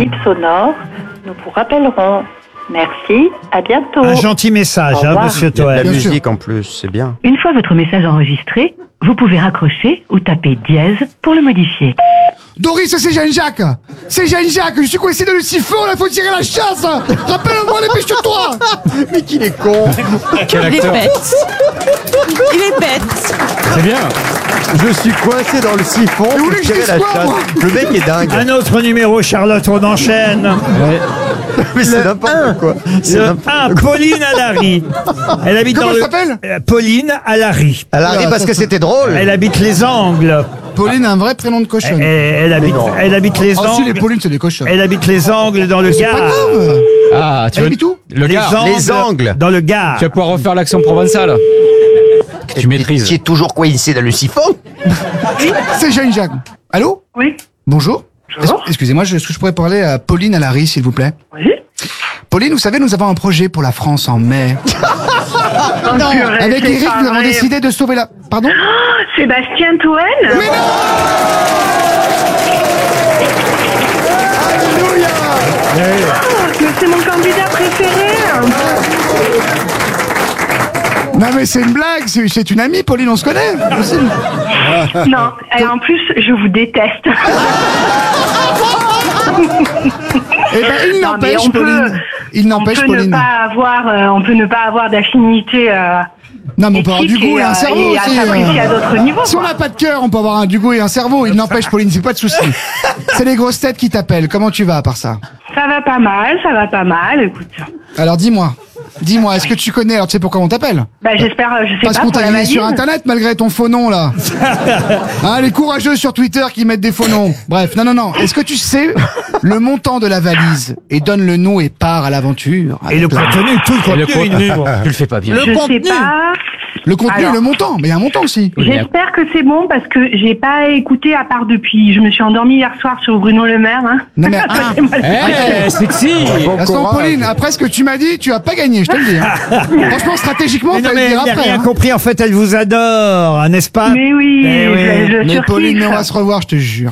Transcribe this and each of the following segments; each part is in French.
bip sonore. Nous vous rappellerons. Merci, à bientôt. Un gentil message, monsieur Il y a de la Toen. musique en plus, c'est bien. Une fois votre message enregistré, vous pouvez raccrocher ou taper dièse pour le modifier. Doris, c'est Jean-Jacques. C'est Jean-Jacques. Je suis coincé dans le siphon, là, faut tirer la chasse. Rappelle-moi, dépêche-toi. Mais qu'il est con. Quel Il est acteur. bête. Il est bête. C'est bien. Je suis coincé dans le siphon, vous voulez faut que je tirer la dise quoi, chasse. moi Le mec est dingue. Un autre numéro, Charlotte, on enchaîne. Mais c'est n'importe quoi. C'est Le n'importe 1, Pauline Allary. Elle habite Comment dans elle le... s'appelle Pauline Allary. Elle arrive parce que c'était drôle. Elle habite les Angles. Pauline a un vrai prénom de cochonne. Elle habite les Oh, si, les Angles. Pauline, c'est des cochons. Elle habite les Angles dans le Pas Gard. grave. Ah, tu Elle veux habite où le gars. Les Angles. Dans le Gard. Tu vas pouvoir refaire l'accent provençal. Que tu maîtrises. Qui est toujours coincé dans le siphon. C'est Jean-Jacques. Allô? Oui. Bonjour. Bonjour. Excusez-moi, est-ce que je pourrais parler à Pauline Allary, s'il vous plaît? Oui. Pauline, vous savez, nous avons un projet pour la France en mai. Non, Avec Eric, nous avons décidé de sauver la... Pardon? Sébastien Toen. Mais non! Mais c'est mon candidat préféré. Non mais c'est une blague, c'est une amie, Pauline, on se connaît. Non, et en plus, je vous déteste. Eh ben, il Non, mais n'empêche, on peut- Pauline. Il n'empêche, on peut Pauline. on peut ne pas avoir d'affinité. Non, mais on peut avoir du goût et un cerveau et à aussi. s'apprécier à d'autres niveaux. Si on quoi. n'a pas de cœur, on peut avoir du goût et un cerveau. Il n'empêche, Pauline, c'est pas de souci. C'est les grosses têtes qui t'appellent. Comment tu vas à part ça? Ça va pas mal. Écoute. Alors dis-moi, est-ce que tu connais? Alors tu sais pourquoi on t'appelle? Bah j'espère, je sais Parce pas qu'on pour t'a la vu valise. sur Internet malgré ton faux nom là. Hein, les courageux sur Twitter qui mettent des faux noms. Bref, non. Est-ce que tu sais le montant de la valise et donne le nom et part à l'aventure? Et le avec la- contenu, tout le Le contenu. tu le fais pas bien. Je sais pas. Le contenu et Alors. le montant, mais il y a un montant aussi. J'espère que c'est bon parce que j'ai pas écouté à part depuis. Je me suis endormie hier soir sur Bruno Le Maire. Hein. Non mais Eh, sexy. Gaston, Pauline, après ce que tu m'as dit, tu as pas gagné, je te le dis. Hein. Franchement, stratégiquement, Mais non, t'as mais le dire elle n'a après. rien Hein. compris. En fait, elle vous adore, n'est-ce pas? Mais oui, Mais oui. je Mais surkiffe. Pauline, mais on va se revoir, je te jure.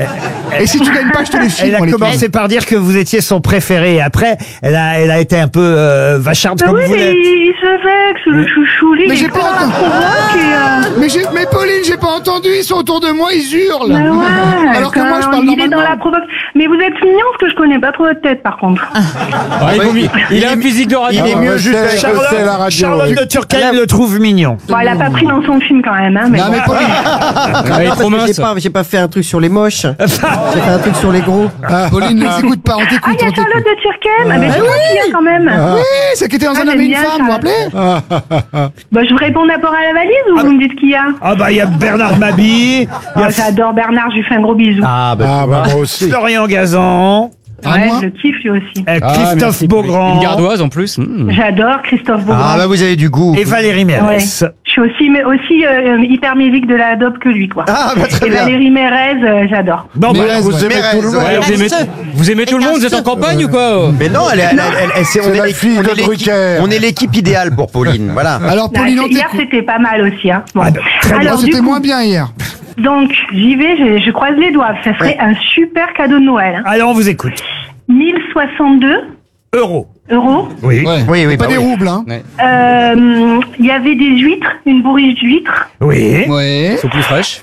Et si tu gagnes pas, je te les file. Elle a moi, les commencé filles. par dire que vous étiez son préféré. Et après, elle a été un peu vacharde Bah comme oui, vous mais l'êtes. il se vexe, le chouchou. Lui, Mais il j'ai est pas comme un entendu. provoque et, Mais Pauline, j'ai pas entendu, ils sont autour de moi, ils hurlent. bah ouais, Alors que moi, je quand parle il est normalement. dans la provoque. Mais vous êtes mignon parce que je connais pas trop votre tête par contre. Ah, il a un physique de radio. Il est mieux juste à Charlotte de Turckheim le trouve mignon. Bon, elle a pas pris dans son film quand même. Hein, mais Non, bon. mais Pauline, Ah, il est trop mince. J'ai pas fait un truc sur les moches. J'ai fait un truc sur les gros. Pauline, ne t'écoute pas, on Ah, t'écoute, il y a on t'écoute. Charlotte de Turckheim. Ah, mais c'est moi qui l'ai quand même. Oui, c'est qui était dans Ah, un homme j'aime et une bien femme, vous vous rappelez? Bah, je vous réponds d'abord à la valise ou vous me dites qui y a? Ah bah il y a Bernard Mabille, il y Oh, a j'adore Bernard, je lui fais un gros bisou. Ah, bah, moi aussi. Florian Gazan, À ouais, moi je le kiffe lui aussi. Christophe merci. Une Beaugrand gardoise en plus. J'adore Christophe Beaugrand. ah, bah vous avez du goût. et Valérie Ouais. Mérès. Je suis aussi hyper musique de la dope que lui, quoi. Ah, bah très Et bien. Valérie Mérez, j'adore. Bon, bah, Mérez, Vous ouais. aimez tout le monde. Ouais, Vous aimez tout le monde, vous êtes en campagne ou quoi? Mais non, on est la fille de l'équipe- Drucker. on est l'équipe idéale pour Pauline, voilà. Alors, Là, Pauline, on hier, t'écoute. c'était pas mal aussi. Hein. Bon. Ah, bah, très bien. Oh, Alors, du c'était coup, moins bien hier. donc, j'y vais, je croise les doigts. Ça serait un super cadeau de Noël. Hein. Alors on vous écoute. 1062 Euro. euros. Oui. Oui, Pas bah des oui. roubles, hein. Il y avait des huîtres, une bourriche d'huîtres. Oui. Ouais. Ils sont plus fraîches.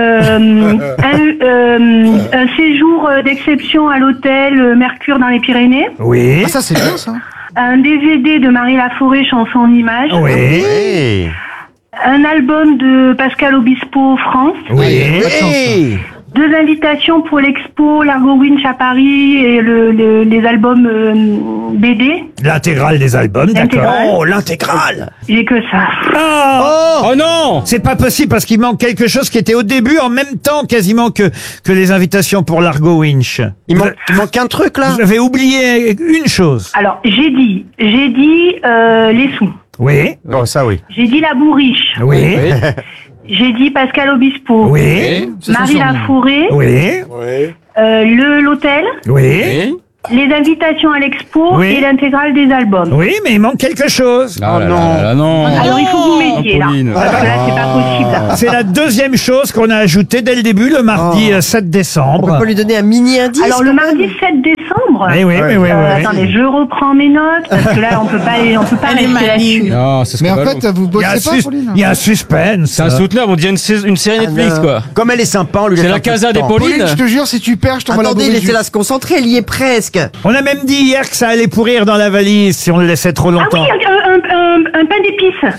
Un séjour d'exception à l'hôtel Mercure dans les Pyrénées. Oui. Ah, ça, c'est bien, ça. Un DVD de Marie Laforêt, chanson en images. Oui. Hey. Un album de Pascal Obispo France. Oui. Hey. 2 invitations pour l'expo Largo Winch à Paris et les albums BD. L'intégrale des albums, d'accord. L'intégrale. Oh, l'intégrale. J'ai que ça. Ah Oh non! c'est pas possible parce qu'il manque quelque chose qui était au début en même temps quasiment que les invitations pour l'Argo Winch. Il manque un truc là. Vous avez oublié une chose. Alors, j'ai dit les sous. Oui. Oh, ça oui. J'ai dit la bourriche. Oui. J'ai dit Pascal Obispo. Oui. C'est son Marie surnom. Laforêt. Oui. Oui. L'hôtel. Oui. les invitations à l'expo Oui. et l'intégrale des albums. Oui, mais il manque quelque chose. Ah là, non. Alors il faut que vous m'aidiez là. Pauline. Parce que là, c'est pas possible. Là. C'est la deuxième chose qu'on a ajoutée dès le début, le mardi 7 On décembre. peut pas lui donner un mini indice. Alors le quand même. mardi 7 décembre. Oui, oui, oui, oui, oui. Attendez, je reprends mes notes parce que là on peut pas Elle est rester maligne. là-dessus. Non, c'est Mais en fait, vous Il y a un bossez pas, sus- Pauline il y a un suspense. c'est un souteneur, on dirait une série Netflix, non. quoi. Comme elle est sympa, on lui C'est laisse la un peu de Casa des temps. Pauline. Pauline, je te jure, si tu perds, je t'envoie la Attendez, bourrée de laissez-la jus. se concentrer, elle y est presque. On a même dit hier que ça allait pourrir dans la valise si on le laissait trop Ah longtemps. oui, un pain d'épices.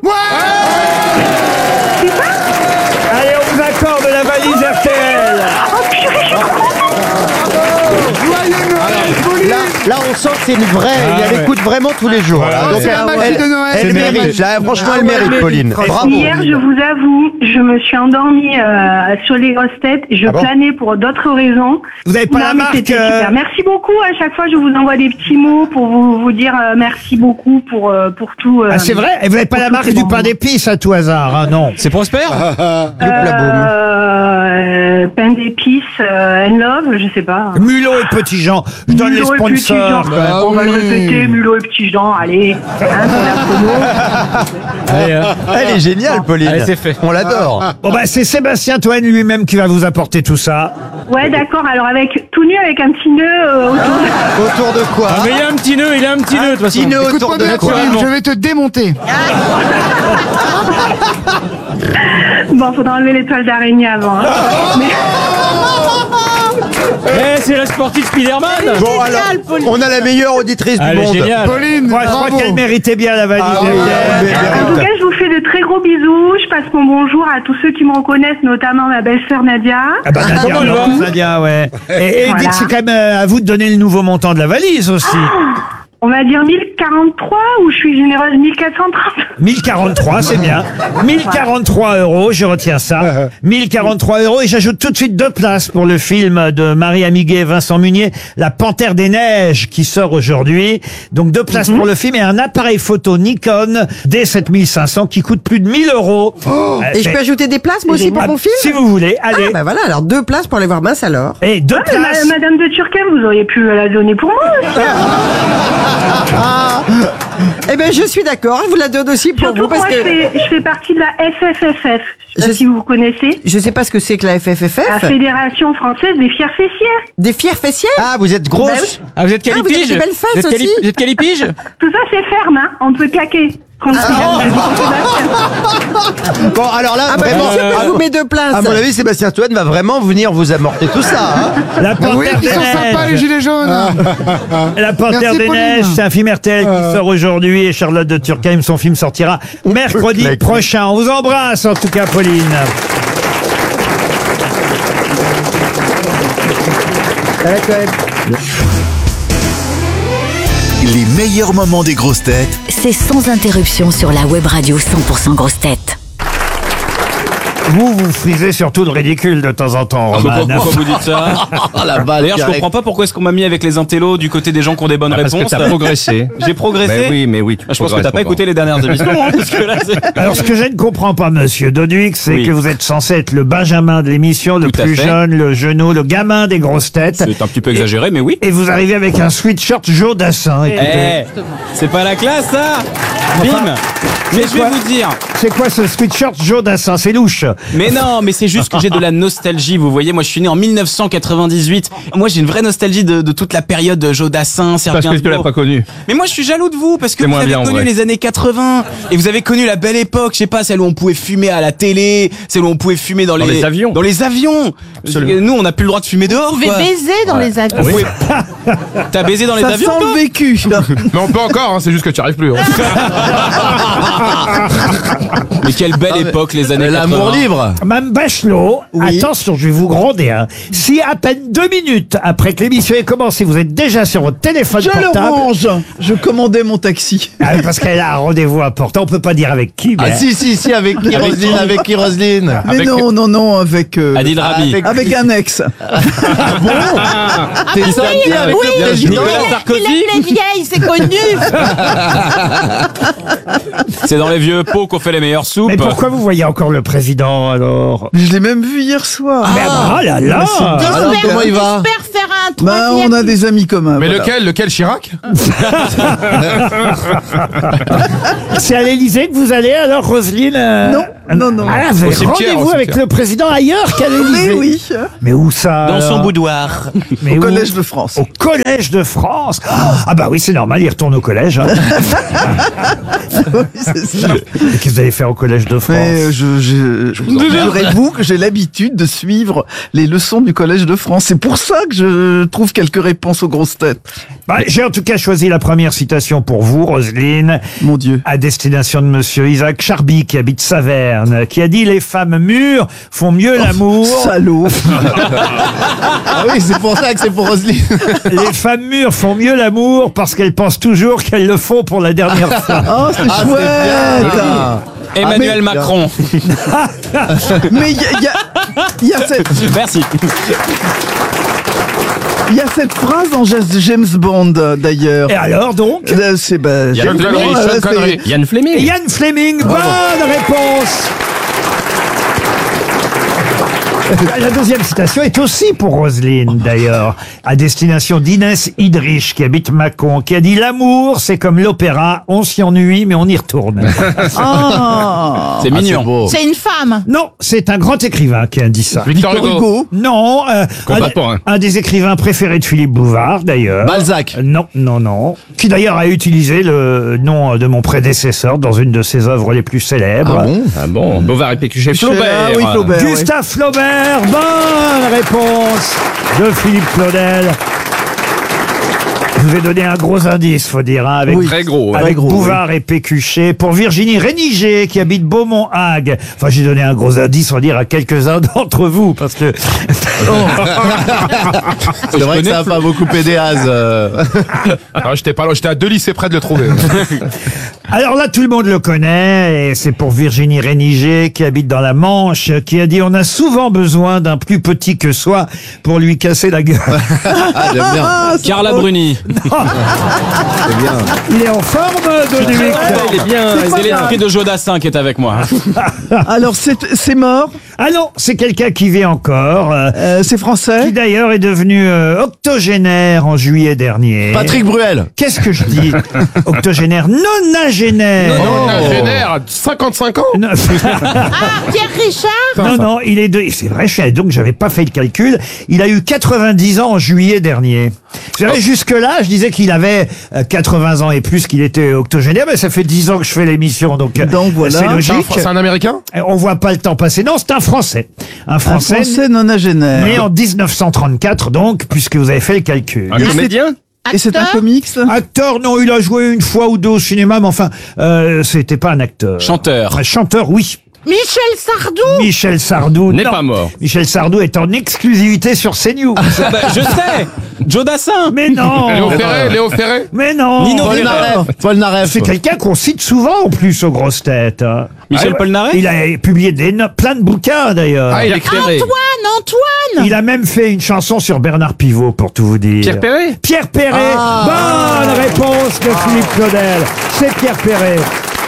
Allez, on vous accorde la valise RTL. Oh purée, je suis trop Joyeux Noël, Pauline. Là, on sent que c'est une vraie. Elle ouais. écoute vraiment tous les jours. là. Donc, C'est la magie elle, de Noël. elle mérite. Là, franchement, elle mérite, Pauline. Bravo. Hier, je vous avoue, je me suis endormie sur les grosses têtes. Je Ah bon planais pour d'autres raisons. Vous n'avez pas Non, la mais marque c'était super. Merci beaucoup. À chaque fois, je vous envoie des petits mots pour vous dire merci beaucoup pour tout. Ah, c'est vrai. Et vous n'avez pas la marque du pain d'épices à tout hasard, hein, non. C'est Prosper Pain d'épices, and love, je sais pas. Mulot et Petit Jean. Je donne les Mulot et Petit Jean. sponsors. quoi. Bah On va le oui. répéter, Mulot et Petit Jean. Allez, pour la promo. Allez, Elle est géniale, Pauline. Allez, c'est fait. On l'adore. Bon, bah, c'est Sébastien Toen lui-même qui va vous apporter tout ça. Ouais, d'accord. Alors avec tout nu avec un petit nœud autour. Autour de quoi Ah, mais il a un petit nœud, de toute façon. Petit nœud autour Écoute-moi de bien, quoi Pauline, je vais te démonter. Bon, faudra enlever l'étoile d'araignée avant. Hein. Eh, c'est la sportive Spider-Man. Bon, alors, on a la meilleure auditrice Elle du est monde. géniale. Pauline, Moi, je crois bravo. qu'elle méritait bien la valise Ah oui, RTL. elle En tout mérite. cas, je vous fais de très gros bisous. Je passe mon bonjour à tous ceux qui me reconnaissent, notamment ma belle-sœur Nadia. Ah bah Nadia, Comment elle va Nadia, ouais. Et Voilà. dites, c'est quand même à vous de donner le nouveau montant de la valise aussi. On va dire 1043 ou je suis généreuse 1430. 1043, c'est bien. 1043 €, je retiens ça. 1043 € et j'ajoute tout de suite 2 places pour le film de Marie Amiguet et Vincent Munier, La Panthère des Neiges, qui sort aujourd'hui. Donc 2 places pour le film et un appareil photo Nikon D7500 qui coûte plus de 1000 €. Et je peux ajouter des places, moi aussi, pour mon film Si vous voulez, allez. Ah, bah voilà, alors 2 places pour aller voir Mince alors. Et 2 places. Madame de Turquem, vous auriez pu la donner pour moi aussi. Eh ben, je suis d'accord, je vous la donne aussi pour Surtout vous que parce moi, que je fais partie de la FFFF. Je sais pas Je- si vous connaissez. je sais pas ce que c'est que la La FFFF. Fédération Française des Fiers Fessières. Des fiers fessiers. Ah, vous êtes grosse. Ah, vous êtes quelle Ah, vous avez pige des belles fesses Vous êtes aussi. Vous êtes quelle pige Tout ça, c'est ferme, hein. On peut claquer. Tranquille. Bon, alors là, Ah bah, vraiment, monsieur, je vous mets 2 places. à mon avis, Sébastien Toen va vraiment venir vous amorter tout ça. Hein. La Oui, Panthère ils des sont sympas, les Neiges. gilets jaunes. La Panthère Merci, des Pauline. Neiges, c'est un film RTL qui sort aujourd'hui et Charlotte de Turckheim, son film sortira mercredi claquer. prochain. On vous embrasse en tout cas, Pauline. Les meilleurs moments des grosses têtes C'est sans interruption sur la web radio 100% grosses têtes. Vous frisez surtout le ridicule de temps en temps, Roman. Pourquoi vous dites ça La balle D'ailleurs, qui je arrive. comprends pas pourquoi est-ce qu'on m'a mis avec les intellos du côté des gens qui ont des bonnes Parce que réponses. t'as progressé. J'ai progressé. Mais oui. Ah, je pense que t'as pas écouté les dernières émissions. Hein, parce que là, c'est- Alors, ce que je ne comprends pas, monsieur Doduix, c'est Oui. que vous êtes censé être le Benjamin de l'émission, le Tout à plus fait. jeune, le genou, le gamin des grosses têtes. c'est un petit peu exagéré, mais oui. Et vous arrivez avec un sweatshirt Jodassin. Écoutez. Eh, c'est pas la classe, ça. Bim. Mais je vais quoi vous dire. C'est quoi ce sweatshirt Jodassin? C'est louche. Mais non, mais c'est juste que j'ai de la nostalgie. Vous voyez, moi, je suis né en 1998. Moi, j'ai une vraie nostalgie de toute la période Jodassin, Serge Parce que tu l'as Gainsbourg. pas connu. Mais moi, je suis jaloux de vous parce que C'est vous moins avez bien, en connu vrai. les années 80 et vous avez connu la belle époque. Je sais pas, celle où on pouvait fumer à la télé, celle où on pouvait fumer dans les avions. Dans les avions. Absolument. Nous, on n'a plus le droit de fumer dehors. Vous pouvez quoi. baiser dans les avions. On pouvait- T'as baisé dans les avions, toi vécu. Mais on peut encore, hein, c'est juste que tu arrives plus. Mais quelle belle époque, les années 80. L'amour libre. Mme Bachelot, attention, je vais vous gronder. Hein. Si à peine 2 minutes après que l'émission ait commencé, vous êtes déjà sur votre téléphone portable... Je commandais mon taxi. Ah, parce qu'elle a un rendez-vous important, on peut pas dire avec qui. Mais Ah si, avec qui, Roselyne, avec qui, Roselyne Mais non, avec... Adil Rabi. Avec un ex. T'es sorti avec Oui, le président Nicolas Sarkozy. il aime les vieilles, c'est connu. C'est dans les vieux pots qu'on fait les meilleures soupes. Mais pourquoi vous voyez encore le président alors? Je l'ai même vu hier soir. Mais oh là là! Alors, comment il va J'espère faire un troisième. on a des amis communs. Mais voilà. lequel Chirac? C'est à l'Élysée que vous allez alors, Roselyne Non. Ah, vous avez rendez-vous avec le président ailleurs qu'à l'Élysée? Oui. Mais où ça? Dans son alors boudoir. Mais Au où? Collège de France. Au Collège de France. Ah bah oui, c'est normal, il retourne au collège. Hein. Oui, c'est ça. Qu'est-ce que vous allez faire au Collège de France? Mais figurez-vous que j'ai l'habitude de suivre les leçons du Collège de France. C'est pour ça que je trouve quelques réponses aux grosses têtes. Bah, j'ai en tout cas choisi la première citation pour vous, Roselyne. Mon Dieu. À destination de monsieur Isaac Charby, qui habite Saverne, qui a dit: les femmes mûres font mieux l'amour. Salaud. Ah oui, c'est pour ça que c'est pour Roselyne. Les femmes mûres font mieux l'amour parce qu'elles pensent toujours qu'elles le font pour la dernière fois. Oh, c'est chouette. Emmanuel Macron. Mais il y a cette... Merci. Il y a cette phrase en James Bond, d'ailleurs. Et alors, donc? C'est Sean Connery. Yann Fleming. Yann Fleming, bonne réponse. La deuxième citation est aussi pour Roselyne, d'ailleurs, à destination d'Inès Idrich, qui habite Mâcon, qui a dit: l'amour, c'est comme l'opéra, on s'y ennuie, mais on y retourne. C'est mignon. C'est une femme. Non, c'est un grand écrivain qui a dit ça. Victor Hugo. Non, Contemporain. un des écrivains préférés de Philippe Bouvard, d'ailleurs. Balzac. Non. Qui d'ailleurs a utilisé le nom de mon prédécesseur dans une de ses œuvres les plus célèbres. Ah bon, Bouvard et Pécuchet. Flaubert. Ah oui, Flaubert. Gustave Flaubert, bonne réponse de Philippe Claudel. Je vous ai donné un gros indice, faut dire, hein, avec, Très gros. Ouais. avec Bouvard et Pécuchet. Pour Virginie Réniger, qui habite Beaumont-Hague. Enfin, j'ai donné un gros indice, on va dire, à quelques-uns d'entre vous, parce que... C'est vrai que ça n'a pas beaucoup aidé Az. Ah, j'étais pas là, j'étais à 2 lycées près de le trouver. Alors là, tout le monde le connaît, et c'est pour Virginie Réniger, qui habite dans la Manche, qui a dit: on a souvent besoin d'un plus petit que soi pour lui casser la gueule. Ah, j'aime bien. Carla Bruni. C'est bien. Il est en forme, Dominique. Il est bien. C'est l'esprit de Jodassin qui est avec moi. Alors, c'est mort. Ah non, c'est quelqu'un qui vit encore, C'est français. qui d'ailleurs est devenu octogénaire en juillet dernier. Patrick Bruel. Qu'est-ce que je dis? Octogénaire, nonagénaire. Génère, 55 ans. Non, Pierre Richard. non, il est c'est vrai, donc j'avais pas fait le calcul. Il a eu 90 ans en juillet dernier. Vous savez, jusque-là, je disais qu'il avait 80 ans et plus qu'il était octogénaire, mais ça fait 10 ans que je fais l'émission, donc voilà. c'est logique. C'est un Américain? On voit pas le temps passer. Non, c'est un Français. Un Français, nonagénaire. né en 1934, donc, puisque vous avez fait le calcul. Un comédien. Et c'est un comics. Acteur, non, il a joué une fois ou deux au cinéma, mais enfin, c'était pas un acteur. Chanteur. Enfin, chanteur, oui. Michel Sardou. Michel Sardou, N'est non. pas mort. Michel Sardou est en exclusivité sur CNews. Bah, je sais. Jodassin. Mais non. Léo Ferré. Mais non. Nino Paul Rivera. Naref. Paul Naref. C'est quelqu'un qu'on cite souvent en plus aux grosses têtes. Hein. Michel Polnareff. Il a publié plein de bouquins d'ailleurs. Ah, il est éclairé. Antoine. Il a même fait une chanson sur Bernard Pivot, pour tout vous dire. Pierre Perret. Pierre Perret. Bonne réponse de Philippe Claudel. C'est Pierre Perret.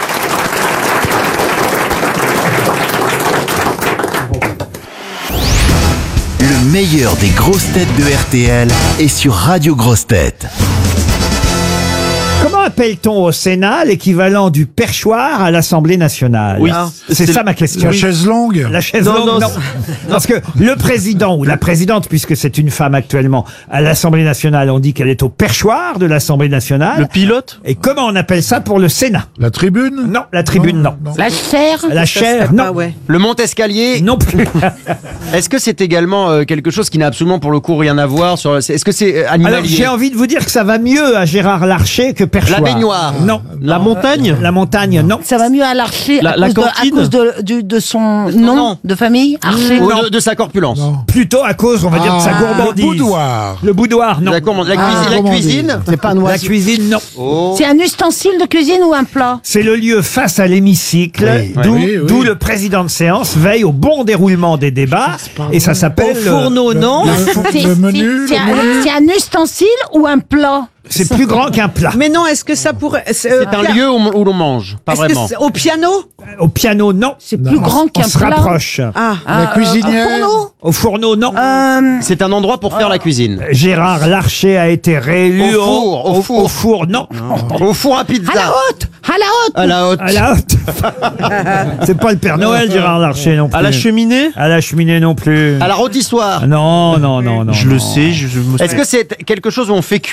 Le meilleur des grosses têtes de RTL est sur Radio Grosses Têtes. Comment appelle-t-on au Sénat l'équivalent du perchoir à l'Assemblée nationale? Oui. C'est ça ma question. La chaise longue. La chaise longue, non. Parce que le président ou la présidente, puisque c'est une femme actuellement, à l'Assemblée nationale, on dit qu'elle est au perchoir de l'Assemblée nationale. Le pilote. Et comment on appelle ça pour le Sénat? La tribune. Non, la tribune, non. La chair. La chaire, non. Le Mont-Escalier. Non plus. Est-ce que c'est également quelque chose qui n'a absolument pour le coup rien à voir sur... Est-ce que c'est animalier? Alors, j'ai envie de vous dire que ça va mieux à Gérard Larcher que perchoir. La baignoire. Non. La montagne. La montagne, non. Ça va mieux à l'Archer La à cantine. cause de son nom de famille. Archer. Ou de sa corpulence. Plutôt à cause, on va dire, de sa gourmandise. Le boudoir. Le boudoir, non. La cuisine. C'est pas La cuisine, non. Oh. C'est un ustensile de cuisine ou un plat? C'est le lieu face à l'hémicycle, Oui. d'où Oui, oui. d'où le président de séance veille au bon déroulement des débats, et ça s'appelle... non? C'est Le menu. c'est un ustensile ou un plat? C'est plus grand qu'un plat. Mais non, est-ce que ça pourrait... C'est un lieu où l'on mange, pas Est-ce que vraiment. c'est au piano? Au piano, non. C'est plus grand qu'un On se plat. rapproche. La cuisinière. Fourneau. Au fourneau, non. C'est un endroit pour faire la cuisine. Gérard Larcher a été réélu Au four. au four, non. Au four à pizza. À la haute. À la haute. À la haute. À la haute. C'est pas le Père Noël, Gérard Larcher, non plus. À la cheminée. À la cheminée, non plus. À la rôtissoire. Non, non, non, non. Je non. le sais. Est-ce que c'est quelque chose où on fait cuire